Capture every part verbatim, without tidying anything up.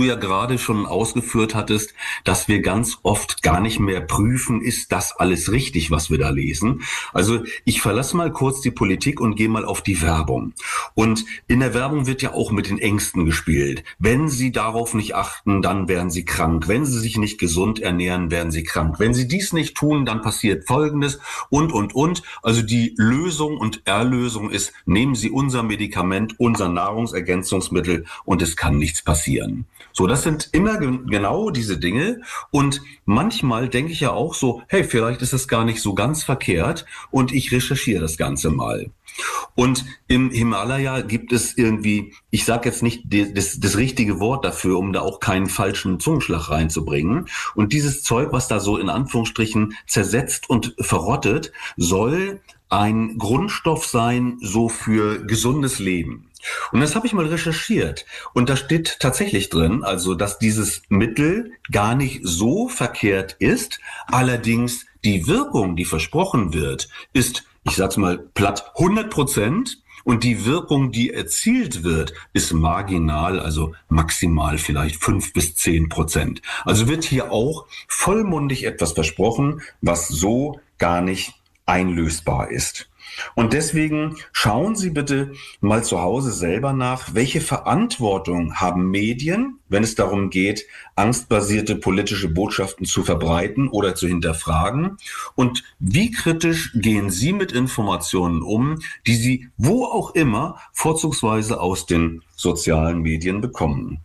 ja gerade schon ausgeführt hattest, dass wir ganz oft gar nicht mehr prüfen, ist das alles richtig, was wir da lesen. Also ich verlasse mal kurz die Politik und gehe mal auf die Werbung. Und in der Werbung wird ja auch mit den Ängsten gespielt. Wenn Sie darauf nicht achten, dann werden Sie krank. Wenn Sie sich nicht gesund ernähren, werden Sie krank. Wenn Sie dies nicht tun, dann passiert Folgendes und, und, und. Also die Lösung und Erlösung ist, nehmen Sie unser Medikament, unser Nahrungsergänzungsmittel und es kann nichts passieren. So, das sind immer ge- genau diese Dinge. Und manchmal denke ich ja auch so, hey, vielleicht ist es gar nicht so ganz verkehrt und ich recherchiere das Ganze mal. Und im Himalaya gibt es irgendwie, ich sage jetzt nicht die, das, das richtige Wort dafür, um da auch keinen falschen Zungenschlag reinzubringen. Und dieses Zeug, was da so in Anführungsstrichen zersetzt und verrottet, soll ein Grundstoff sein, so für gesundes Leben. Und das habe ich mal recherchiert. Und da steht tatsächlich drin, also dass dieses Mittel gar nicht so verkehrt ist. Allerdings die Wirkung, die versprochen wird, ist, ich sag's mal platt, hundert Prozent. Und die Wirkung, die erzielt wird, ist marginal, also maximal vielleicht fünf bis zehn Prozent. Also wird hier auch vollmundig etwas versprochen, was so gar nicht einlösbar ist. Und deswegen schauen Sie bitte mal zu Hause selber nach, welche Verantwortung haben Medien, wenn es darum geht, angstbasierte politische Botschaften zu verbreiten oder zu hinterfragen, und wie kritisch gehen Sie mit Informationen um, die Sie wo auch immer vorzugsweise aus den sozialen Medien bekommen.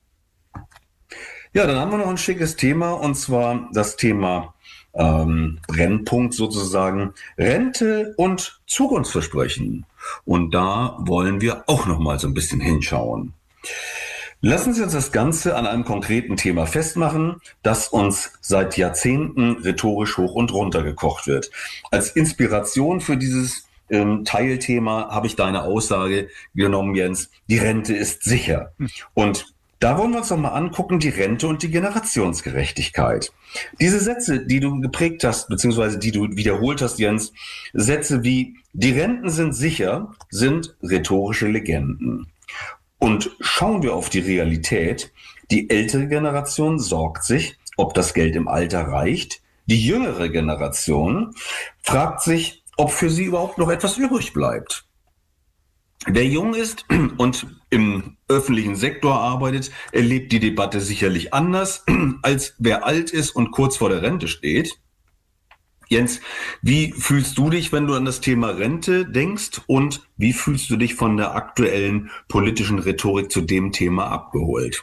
Ja, dann haben wir noch ein schickes Thema, und zwar das Thema ähm, Brennpunkt sozusagen, Rente und Zukunftsversprechen. Und da wollen wir auch noch mal so ein bisschen hinschauen. Lassen Sie uns das Ganze an einem konkreten Thema festmachen, das uns seit Jahrzehnten rhetorisch hoch und runter gekocht wird. Als Inspiration für dieses ähm, Teilthema habe ich deine Aussage genommen, Jens, die Rente ist sicher. Und da wollen wir uns noch mal angucken, die Rente und die Generationsgerechtigkeit. Diese Sätze, die du geprägt hast, beziehungsweise die du wiederholt hast, Jens, Sätze wie, die Renten sind sicher, sind rhetorische Legenden. Und schauen wir auf die Realität, die ältere Generation sorgt sich, ob das Geld im Alter reicht. Die jüngere Generation fragt sich, ob für sie überhaupt noch etwas übrig bleibt. Wer jung ist und im öffentlichen Sektor arbeitet, erlebt die Debatte sicherlich anders, als wer alt ist und kurz vor der Rente steht. Jens, wie fühlst du dich, wenn du an das Thema Rente denkst, und wie fühlst du dich von der aktuellen politischen Rhetorik zu dem Thema abgeholt?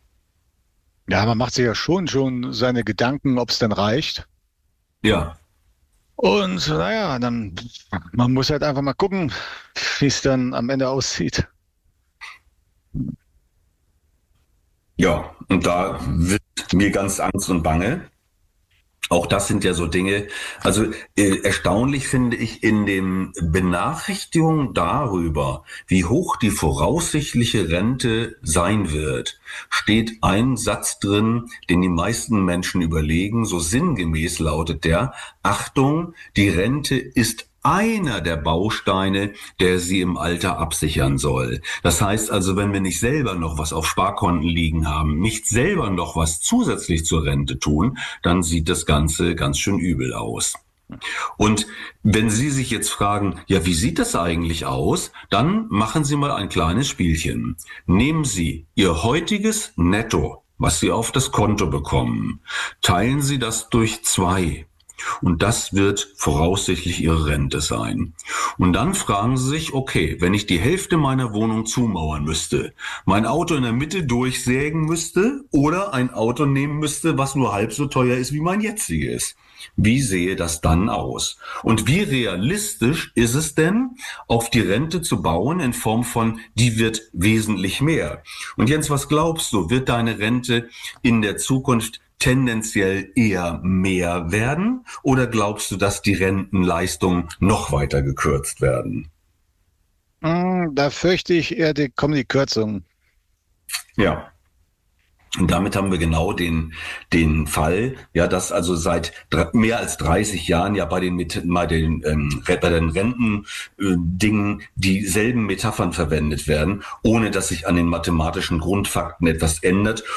Ja, man macht sich ja schon schon seine Gedanken, ob es denn reicht. Ja. Und naja, dann, man muss halt einfach mal gucken, wie es dann am Ende aussieht. Ja, und da wird mir ganz Angst und Bange. Auch das sind ja so Dinge, also äh, erstaunlich finde ich in den Benachrichtigungen darüber, wie hoch die voraussichtliche Rente sein wird, steht ein Satz drin, den die meisten Menschen überlegen, so sinngemäß lautet der, Achtung, die Rente ist einer der Bausteine, der sie im Alter absichern soll. Das heißt also, wenn wir nicht selber noch was auf Sparkonten liegen haben, nicht selber noch was zusätzlich zur Rente tun, dann sieht das Ganze ganz schön übel aus. Und wenn Sie sich jetzt fragen, ja, wie sieht das eigentlich aus? Dann machen Sie mal ein kleines Spielchen. Nehmen Sie Ihr heutiges Netto, was Sie auf das Konto bekommen, teilen Sie das durch zwei. Und das wird voraussichtlich Ihre Rente sein. Und dann fragen Sie sich, okay, wenn ich die Hälfte meiner Wohnung zumauern müsste, mein Auto in der Mitte durchsägen müsste oder ein Auto nehmen müsste, was nur halb so teuer ist wie mein jetziges, wie sehe das dann aus? Und wie realistisch ist es denn, auf die Rente zu bauen in Form von, die wird wesentlich mehr? Und Jens, was glaubst du, wird deine Rente in der Zukunft tendenziell eher mehr werden, oder glaubst du, dass die Rentenleistungen noch weiter gekürzt werden? Hm, Da fürchte ich eher, die kommen die Kürzungen. Ja. Und damit haben wir genau den, den Fall, ja, dass also seit dr- mehr als dreißig Jahren ja bei den, mit, bei den, ähm, Re- bei den Renten, äh, Dingen dieselben Metaphern verwendet werden, ohne dass sich an den mathematischen Grundfakten etwas ändert.